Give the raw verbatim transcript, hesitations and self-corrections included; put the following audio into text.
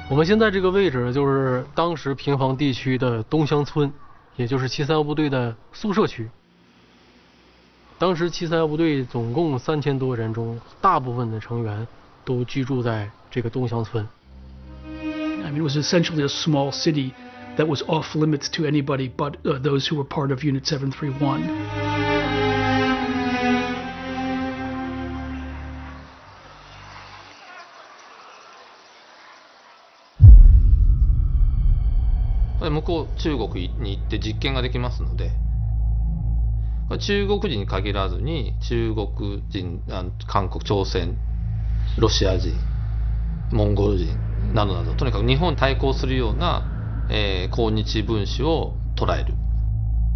我们现在这个位置就是当时平房地区的东乡村，也就是七三幺部队的宿舍区。当时七三幺部队总共三千多人中，大部分的成员都居住在这个东乡村。 I mean, it was essentially a small city that was off limits to anybody but uh, those who were part of Unit seven three one. 向こう中国に行って実験ができますので、中国人に限らずに中国人、韓国、朝鮮、ロシア人、モンゴル人などなど、とにかく日本に対抗するような、えー、抗日分子を捉える。